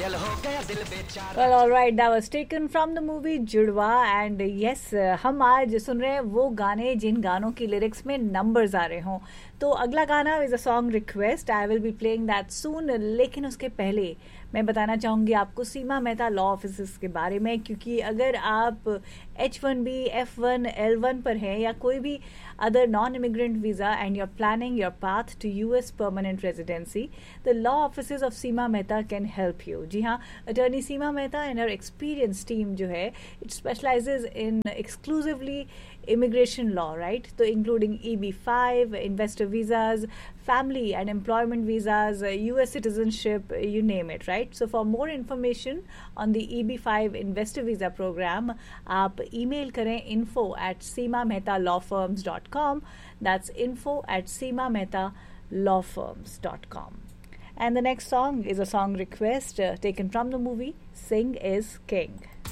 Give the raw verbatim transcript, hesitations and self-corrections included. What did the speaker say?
Well, all right, that was taken from the movie जुड़वा and yes, हम आज सुन रहे हैं वो गाने जिन गानों की लिरिक्स में नंबर्स आ रहे हों. तो अगला गाना is a song request. I will be playing that soon. लेकिन उसके पहले मैं बताना चाहूँगी आपको सीमा मेहता लॉ ऑफिस के बारे में, क्योंकि अगर आप H one B, F one, L one पर हैं या कोई भी other non immigrant visa and you are planning your path to U S permanent residency, the law office of Seema Mehta can help you. जी हाँ, attorney Seema Mehta and her experience team जो है it specialises in exclusively immigration law, right? So including E B five, investor visas, family and employment visas, uh, U S citizenship, you name it, right? So for more information on the E B five investor visa program, आप email करें info at seema mehta law firms dot com. That's info at seema mehta law firms dot com. And the next song is a song request uh, taken from the movie Singh is King.